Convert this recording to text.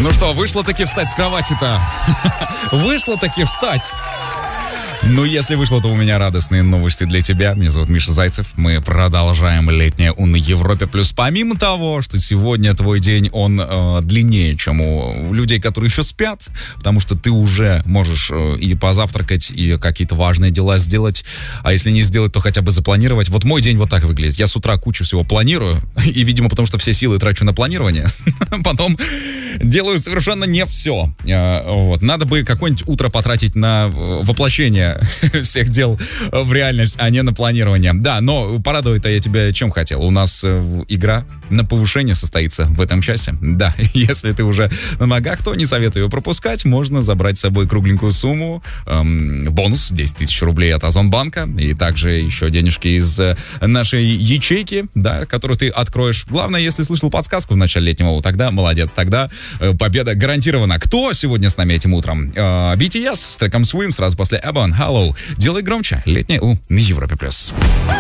Ну что, вышло таки встать с кровати-то? Вышло таки встать. Ну, если вышло, то у меня радостные новости для тебя. Меня зовут Миша Зайцев. Мы продолжаем летнее «У» на Европе+. Помимо того, что сегодня твой день, он длиннее, чем у людей, которые еще спят, потому что ты уже можешь и позавтракать, и какие-то важные дела сделать. А если не сделать, то хотя бы запланировать. Вот мой день вот так выглядит. Я с утра кучу всего планирую, и, видимо, потому что все силы трачу на планирование, потом делаю совершенно не все. Вот. Надо бы какое-нибудь утро потратить на воплощение всех дел в реальность, а не на планирование. Да, но порадовать-то я тебя чем хотел. У нас игра на повышение состоится в этом часе. Да, если ты уже на ногах, то не советую ее пропускать. Можно забрать с собой кругленькую сумму. Бонус 10 тысяч рублей от Озонбанка. И также еще денежки из нашей ячейки, да, которую ты откроешь. Главное, если слышал подсказку в начале летнего, тогда молодец. Тогда победа гарантирована. Кто сегодня с нами этим утром? BTS с треком Swim сразу после Ebon. Hello. Делай громче. Летний «У» на Европе+.